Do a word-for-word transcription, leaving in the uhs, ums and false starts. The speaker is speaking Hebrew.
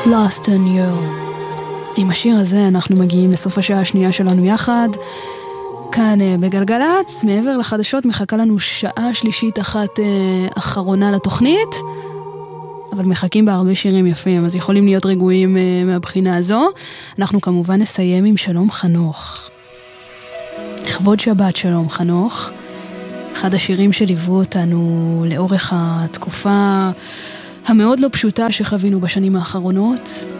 Lost on You. עם השיר הזה אנחנו מגיעים לסוף השעה השנייה שלנו יחד. כאן בגלגלץ, מעבר לחדשות מחכה לנו שעה שלישית אחת אה, אחרונה לתוכנית, אבל מחכים בה הרבה שירים יפים, אז יכולים להיות רגועים אה, מהבחינה הזו. אנחנו כמובן נסיים עם שלום חנוך. לכבוד שבת שלום חנוך. אחד השירים שליוו אותנו לאורך התקופה המאוד לא פשוטה שחווינו בשנים האחרונות.